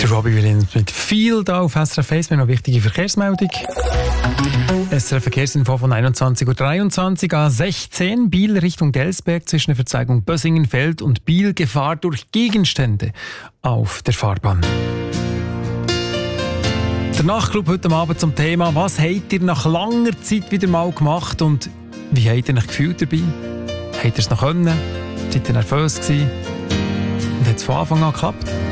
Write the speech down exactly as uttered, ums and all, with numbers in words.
Der Robbie Williams mit viel da auf S R F eins. Wir haben noch eine wichtige Verkehrsmeldung. S R F Verkehrsinfo von einundzwanzig Uhr dreiundzwanzig A sechzehn. Biel Richtung Delsberg zwischen der Verzweigung Bössingenfeld und Biel. Gefahr durch Gegenstände auf der Fahrbahn. Der Nachtclub heute Abend zum Thema: Was habt ihr nach langer Zeit wieder mal gemacht und wie habt ihr euch gefühlt dabei? Habt ihr es noch können? Seid ihr nervös gewesen? Und hat es von Anfang an geklappt?